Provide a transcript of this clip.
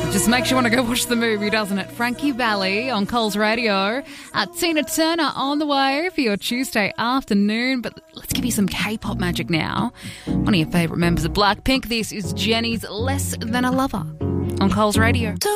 Just makes you want to go watch the movie, doesn't it? Frankie Valli on Coles Radio. Tina Turner on the way for your Tuesday afternoon. But let's give you some K-pop magic now. One of your favourite members of Blackpink. This is Jenny's Less Than a Lover on Coles Radio.